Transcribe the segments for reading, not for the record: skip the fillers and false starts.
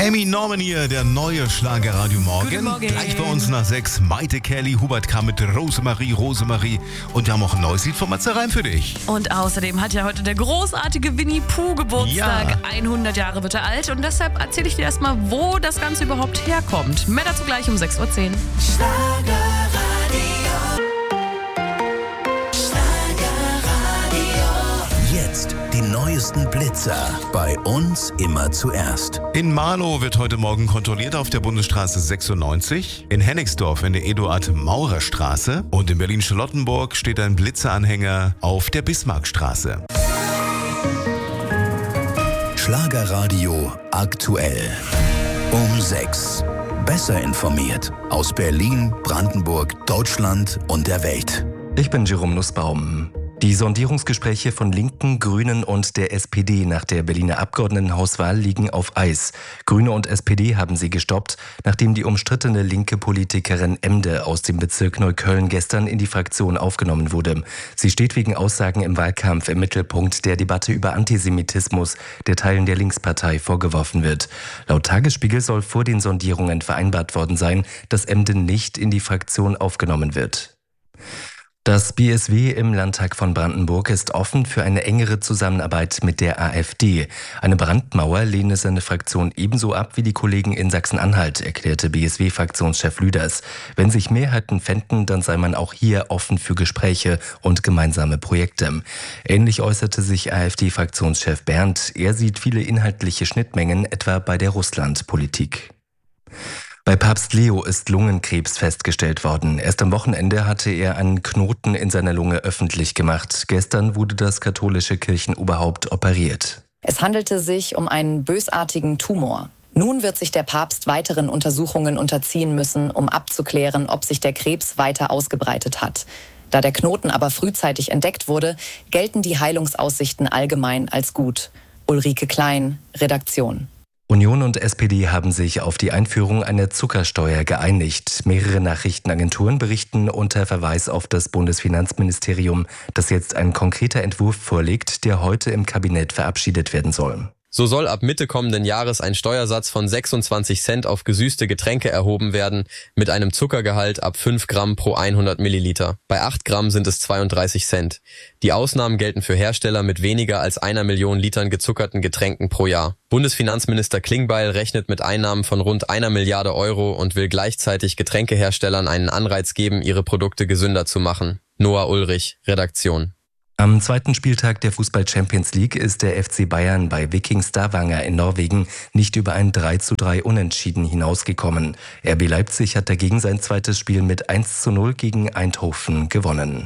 Emmy Norman hier, der neue Schlagerradio Morgen. Guten Morgen. Gleich bei uns nach 6 Maite Kelly, Hubert K. mit Rosemarie. Und wir haben auch ein neues Lied von Matze Reim für dich. Und außerdem hat ja heute der großartige Winnie Pooh Geburtstag. Ja. 100 Jahre wird er alt und deshalb erzähle ich dir erstmal, wo das Ganze überhaupt herkommt. Mehr dazu gleich um 6.10 Uhr. Jetzt die neuesten Blitzer. Bei uns immer zuerst. In Marlow wird heute Morgen kontrolliert auf der Bundesstraße 96, in Hennigsdorf in der Eduard-Maurer-Straße und in Berlin-Charlottenburg steht ein Blitzeranhänger auf der Bismarckstraße. Schlagerradio aktuell. Um 6. Besser informiert. Aus Berlin, Brandenburg, Deutschland und der Welt. Ich bin Jerome Nussbaum. Die Sondierungsgespräche von Linken, Grünen und der SPD nach der Berliner Abgeordnetenhauswahl liegen auf Eis. Grüne und SPD haben sie gestoppt, nachdem die umstrittene linke Politikerin Emde aus dem Bezirk Neukölln gestern in die Fraktion aufgenommen wurde. Sie steht wegen Aussagen im Wahlkampf im Mittelpunkt der Debatte über Antisemitismus, der Teilen der Linkspartei vorgeworfen wird. Laut Tagesspiegel soll vor den Sondierungen vereinbart worden sein, dass Emde nicht in die Fraktion aufgenommen wird. Das BSW im Landtag von Brandenburg ist offen für eine engere Zusammenarbeit mit der AfD. Eine Brandmauer lehne seine Fraktion ebenso ab wie die Kollegen in Sachsen-Anhalt, erklärte BSW-Fraktionschef Lüders. Wenn sich Mehrheiten fänden, dann sei man auch hier offen für Gespräche und gemeinsame Projekte. Ähnlich äußerte sich AfD-Fraktionschef Berndt. Er sieht viele inhaltliche Schnittmengen, etwa bei der Russlandpolitik. Bei Papst Leo ist Lungenkrebs festgestellt worden. Erst am Wochenende hatte er einen Knoten in seiner Lunge öffentlich gemacht. Gestern wurde das katholische Kirchenoberhaupt operiert. Es handelte sich um einen bösartigen Tumor. Nun wird sich der Papst weiteren Untersuchungen unterziehen müssen, um abzuklären, ob sich der Krebs weiter ausgebreitet hat. Da der Knoten aber frühzeitig entdeckt wurde, gelten die Heilungsaussichten allgemein als gut. Ulrike Klein, Redaktion. Union und SPD haben sich auf die Einführung einer Zuckersteuer geeinigt. Mehrere Nachrichtenagenturen berichten unter Verweis auf das Bundesfinanzministerium, dass jetzt ein konkreter Entwurf vorliegt, der heute im Kabinett verabschiedet werden soll. So soll ab Mitte kommenden Jahres ein Steuersatz von 26 Cent auf gesüßte Getränke erhoben werden, mit einem Zuckergehalt ab 5 Gramm pro 100 Milliliter. Bei 8 Gramm sind es 32 Cent. Die Ausnahmen gelten für Hersteller mit weniger als 1 Million Litern gezuckerten Getränken pro Jahr. Bundesfinanzminister Klingbeil rechnet mit Einnahmen von rund 1 Milliarde Euro und will gleichzeitig Getränkeherstellern einen Anreiz geben, ihre Produkte gesünder zu machen. Noah Ulrich, Redaktion. Am zweiten Spieltag der Fußball-Champions League ist der FC Bayern bei Viking Stavanger in Norwegen nicht über ein 3:3 Unentschieden hinausgekommen. RB Leipzig hat dagegen sein zweites Spiel mit 1:0 gegen Eindhoven gewonnen.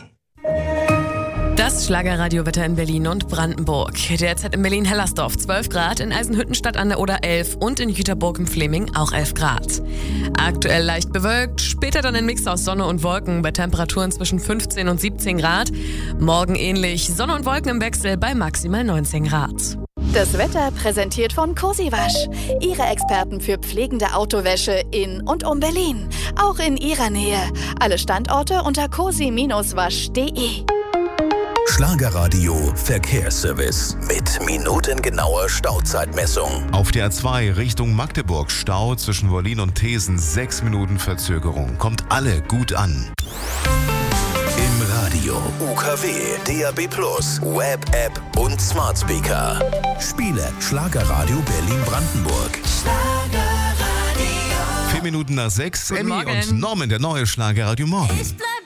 Das Schlagerradiowetter in Berlin und Brandenburg. Derzeit in Berlin-Hellersdorf 12 Grad, in Eisenhüttenstadt an der Oder 11 und in Jüterburg im Fleming auch 11 Grad. Aktuell leicht bewölkt, später dann ein Mix aus Sonne und Wolken bei Temperaturen zwischen 15 und 17 Grad. Morgen ähnlich, Sonne und Wolken im Wechsel bei maximal 19 Grad. Das Wetter präsentiert von Cosiwasch. Ihre Experten für pflegende Autowäsche in und um Berlin. Auch in Ihrer Nähe. Alle Standorte unter cosi-wasch.de. Schlagerradio Verkehrsservice mit minutengenauer Stauzeitmessung. Auf der A2 Richtung Magdeburg Stau zwischen Wollin und Thesen, 6 Minuten Verzögerung. Kommt alle gut an. Im Radio, UKW, DAB+, Web-App und Smart Speaker. Spiele Schlagerradio Berlin-Brandenburg. 4 Minuten nach 6, Guten Emmy Morgen. und Norman, der neue Schlagerradio Morgen. Ich bleib